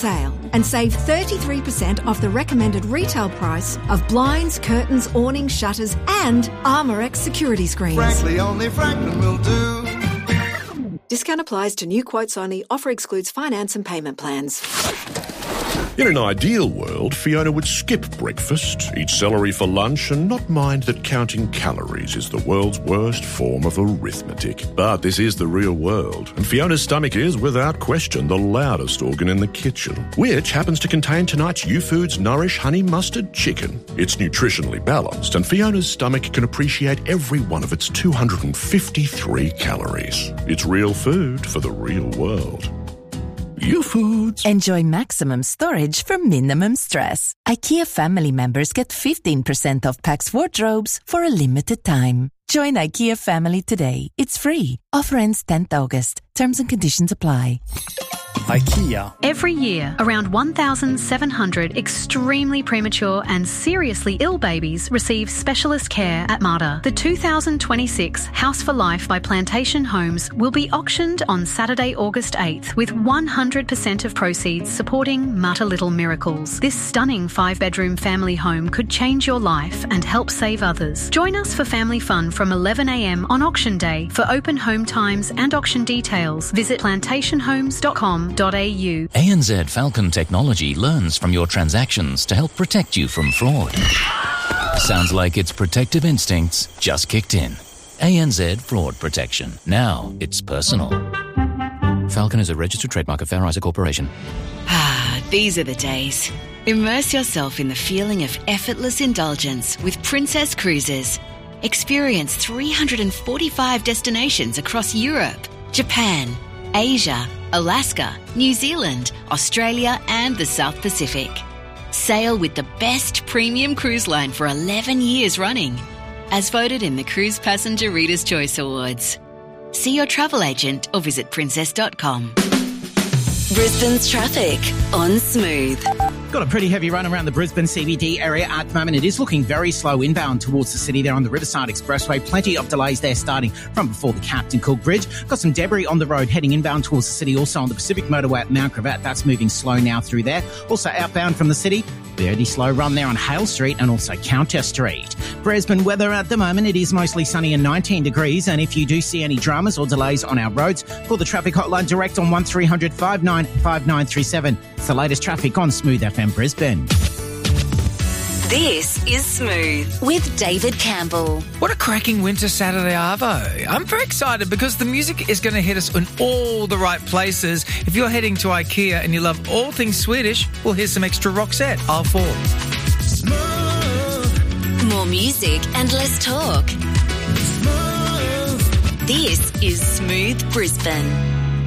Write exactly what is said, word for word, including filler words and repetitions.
sale and save thirty-three percent off the recommended retail price of blinds, curtains, awnings, shutters and Armorex security screens. Frankly, only Franklin will do. Discount applies to new quotes only. Offer excludes finance and payment plans. In an ideal world, Fiona would skip breakfast, eat celery for lunch, and not mind that counting calories is the world's worst form of arithmetic. But this is the real world, and Fiona's stomach is, without question, the loudest organ in the kitchen, which happens to contain tonight's U-Foods Nourish Honey Mustard Chicken. It's nutritionally balanced, and Fiona's stomach can appreciate every one of its two hundred fifty-three calories. It's real food for the real world. U-Foods. Enjoy maximum storage for minimum stress. IKEA family members get fifteen percent off Pax wardrobes for a limited time. Join IKEA family today. It's free. Offer ends tenth August. Terms and conditions apply. IKEA. Every year, around one thousand seven hundred extremely premature and seriously ill babies receive specialist care at Mater. The two thousand twenty-six House for Life by Plantation Homes will be auctioned on Saturday, August eighth, with one hundred percent of proceeds supporting Mater Little Miracles. This stunning five-bedroom family home could change your life and help save others. Join us for family fun from eleven a m on auction day. For open home times and auction details, visit plantation homes dot com dot a u. A N Z Falcon Technology learns from your transactions to help protect you from fraud. Sounds like its protective instincts just kicked in. A N Z Fraud Protection. Now it's personal. Falcon is a registered trademark of Fair Isaac Corporation. Ah, these are the days. Immerse yourself in the feeling of effortless indulgence with Princess Cruises. Experience three hundred forty-five destinations across Europe, Japan, Asia, Alaska, New Zealand, Australia and the South Pacific. Sail with the best premium cruise line for eleven years running, as voted in the Cruise Passenger Reader's Choice Awards. See your travel agent or visit princess dot com. Brisbane's traffic on Smooth. Got a pretty heavy run around the Brisbane C B D area at the moment. It is looking very slow inbound towards the city there on the Riverside Expressway. Plenty of delays there starting from before the Captain Cook Bridge. Got some debris on the road heading inbound towards the city. Also on the Pacific Motorway at Mount Gravatt. That's moving slow now through there. Also outbound from the city. Very slow run there on Hale Street and also Counter Street. Brisbane weather at the moment. It is mostly sunny and nineteen degrees. And if you do see any dramas or delays on our roads, call the traffic hotline direct on one three hundred five nine five nine three seven. It's the latest traffic on Smooth F M Brisbane. This is Smooth with David Campbell. What a cracking winter Saturday arvo. I'm very excited because the music is going to hit us in all the right places. If you're heading to IKEA and you love all things Swedish, well, here's some extra Roxette, R four. Smooth. More music and less talk. Smooth. This is Smooth Brisbane.